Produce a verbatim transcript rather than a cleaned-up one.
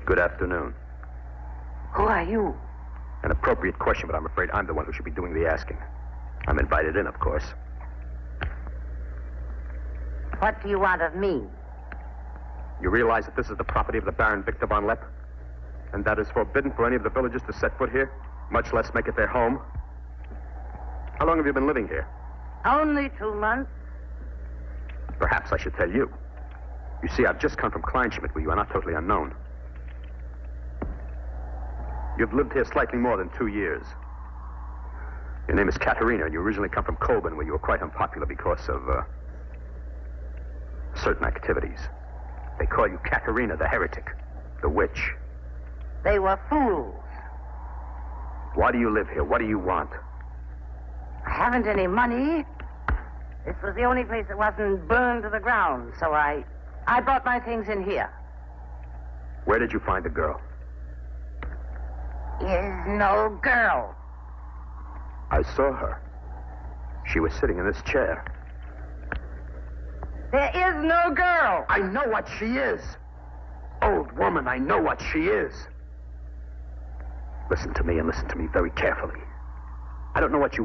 Good afternoon. Who are you? An appropriate question, but I'm afraid I'm the one who should be doing the asking. I'm invited in, of course. What do you want of me? You realize that this is the property of the Baron Victor von Lepp? And that is forbidden for any of the villagers to set foot here, much less make it their home? How long have you been living here? Only two months. Perhaps I should tell you. You see, I've just come from Kleinschmidt, where you are not totally unknown. You've lived here slightly more than two years. Your name is Katerina, and you originally come from Colburn, where you were quite unpopular because of, uh, certain activities. They call you Katerina the heretic, the witch. They were fools. Why do you live here? What do you want? I haven't any money. This was the only place that wasn't burned to the ground, so I... I brought my things in here. Where did you find the girl? Is no girl. I saw her. She was sitting in this chair. There is no girl. I know what she is. Old woman, I know what she is. Listen to me and listen to me very carefully. I don't know what you